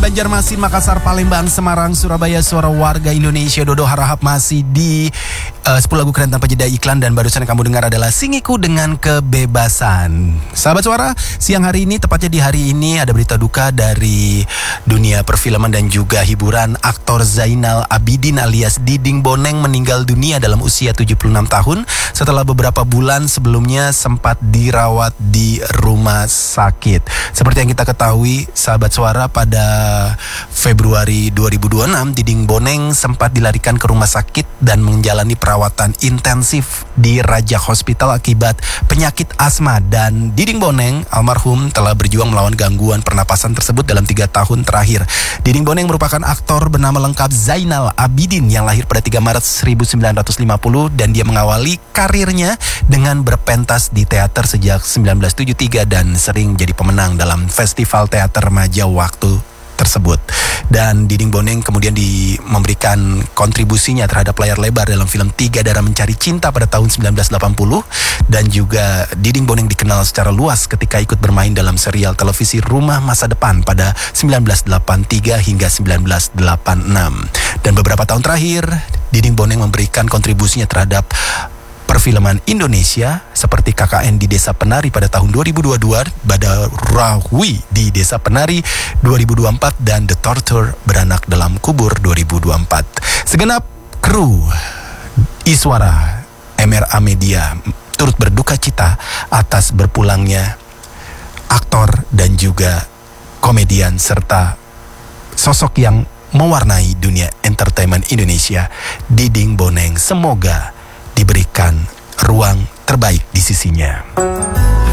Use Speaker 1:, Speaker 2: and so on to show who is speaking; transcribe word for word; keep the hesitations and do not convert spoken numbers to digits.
Speaker 1: Banjarmasin, Makassar, Palembang, Semarang, Surabaya, suara warga Indonesia. Dodo Harahap masih di uh, sepuluh lagu keren tanpa jeda iklan. Dan barusan yang kamu dengar adalah Singiku dengan Kebebasan. Sahabat suara, siang hari ini, tepatnya di hari ini, ada berita duka dari dunia perfilman dan juga hiburan. Aktor Zainal Abidin alias Diding Boneng meninggal dunia dalam usia tujuh puluh enam tahun setelah beberapa bulan sebelumnya sempat dirawat di rumah sakit. Seperti yang kita ketahui, sahabat suara, pada Februari dua ribu dua puluh enam, Diding Boneng sempat dilarikan ke rumah sakit dan menjalani perawatan intensif di Raja Hospital akibat penyakit asma. Dan Diding Boneng almarhum telah berjuang melawan gangguan pernapasan tersebut dalam tiga tahun terakhir. Diding Boneng merupakan aktor bernama lengkap Zainal Abidin yang lahir pada tiga Maret seribu sembilan ratus lima puluh, dan dia mengawali karirnya dengan berpentas di teater sejak seribu sembilan ratus tujuh puluh tiga dan sering jadi pemenang dalam festival teater remaja waktu tersebut. Dan Diding Boneng kemudian di, memberikan kontribusinya terhadap layar lebar dalam film Tiga Darah Mencari Cinta pada tahun seribu sembilan ratus delapan puluh, dan juga Diding Boneng dikenal secara luas ketika ikut bermain dalam serial televisi Rumah Masa Depan pada seribu sembilan ratus delapan puluh tiga hingga seribu sembilan ratus delapan puluh enam. Dan beberapa tahun terakhir, Diding Boneng memberikan kontribusinya terhadap perfilman Indonesia seperti K K N di Desa Penari pada tahun dua ribu dua puluh dua, Badarawi di Desa Penari dua ribu dua puluh empat, dan The Torture Beranak Dalam Kubur dua ribu dua puluh empat. Segenap kru Iswara M R A Media turut berduka cita atas berpulangnya aktor dan juga komedian serta sosok yang mewarnai dunia entertainment Indonesia, Diding Boneng. Semoga diberikan ruang terbaik di sisinya.